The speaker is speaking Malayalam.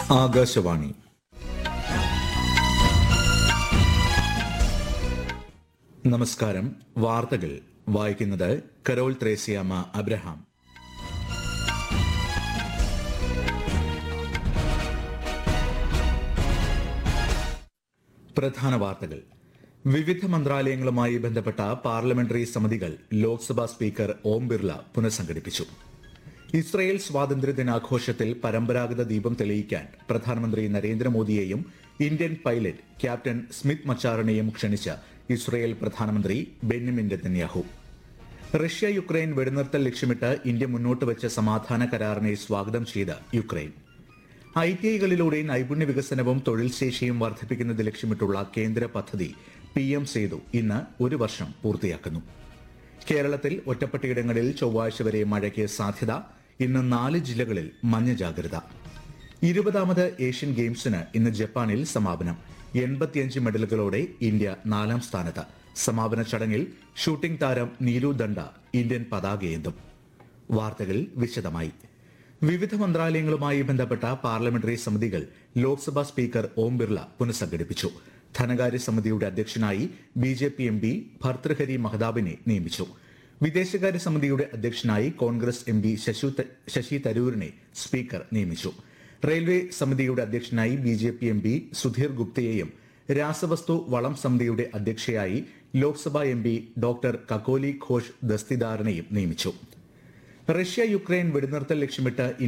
ആകാശവാണി. നമസ്കാരം. വാർത്തകൾ വായിക്കുന്നത് കരോൾ ത്രേസ്യാമ്മ അബ്രഹാം. പ്രധാന വാർത്തകൾ. വിവിധ മന്ത്രാലയങ്ങളുമായി ബന്ധപ്പെട്ട പാർലമെന്ററി സമിതികൾ ലോക്സഭാ സ്പീക്കർ ഓം ബിർള പുനഃസംഘടിപ്പിച്ചു. ഇസ്രയേൽ സ്വാതന്ത്ര്യ ദിനാഘോഷത്തിൽ പരമ്പരാഗത ദീപം തെളിയിക്കാൻ പ്രധാനമന്ത്രി നരേന്ദ്രമോദിയെയും Indian pilot captain Smith മച്ചാറിനെയും ക്ഷണിച്ച Israel പ്രധാനമന്ത്രി ബെന്യാമിൻ നെതന്യാഹു. റഷ്യ യുക്രൈൻ വെടിനിർത്തൽ ലക്ഷ്യമിട്ട് ഇന്ത്യ മുന്നോട്ട് വെച്ച സമാധാന കരാറിനെ സ്വാഗതം ചെയ്ത് യുക്രൈൻ. ITIകളിലൂടെ നൈപുണ്യ വികസനവും തൊഴിൽ ശേഷിയും വർദ്ധിപ്പിക്കുന്നത് ലക്ഷ്യമിട്ടുള്ള കേന്ദ്ര പദ്ധതി PM സേതു ഇന്ന് ഒരു വർഷം പൂർത്തിയാക്കുന്നു. കേരളത്തിൽ ഒറ്റപ്പെട്ടയിടങ്ങളിൽ ചൊവ്വാഴ്ച വരെ മഴയ്ക്ക് സാധ്യത. ഇന്ന് 4 ജില്ലകളിൽ മഞ്ഞ ജാഗ്രത. 20ാമത് ഏഷ്യൻ ഗെയിംസിന് ഇന്ന് ജപ്പാനിൽ സമാപനം. 85 മെഡലുകളോടെ ഇന്ത്യ 4ാം സ്ഥാനത്ത്. സമാപന ചടങ്ങിൽ ഷൂട്ടിംഗ് താരം നീരു ദണ്ഡ ഇന്ത്യൻ പതാകയേന്തും. വാർത്തകൾ വിശദമായി. വിവിധ മന്ത്രാലയങ്ങളുമായി ബന്ധപ്പെട്ട പാർലമെന്ററി സമിതികൾ ലോക്സഭാ സ്പീക്കർ ഓം ബിർള പുനഃസംഘടിപ്പിച്ചു. ധനകാര്യ സമിതിയുടെ അധ്യക്ഷനായി BJP MP ഭർതൃഹരി മഹതാബിനെ നിയമിച്ചു. വിദേശകാര്യ സമിതിയുടെ അധ്യക്ഷനായി കോൺഗ്രസ് MP ശശി തരൂരിനെ സ്പീക്കർ നിയമിച്ചു. റെയിൽവേ സമിതിയുടെ അധ്യക്ഷനായി BJP MP സുധീർ ഗുപ്തയെയും രാസവസ്തു വളം സമിതിയുടെ അധ്യക്ഷയായി ലോക്സഭാ MP ഡോക്ടർ കകോലി ഘോഷ് ദസ്തിദാറിനെയും നിയമിച്ചു. റഷ്യ യുക്രൈൻ വെടിനിർത്തൽ ലക്ഷ്യമിട്ട്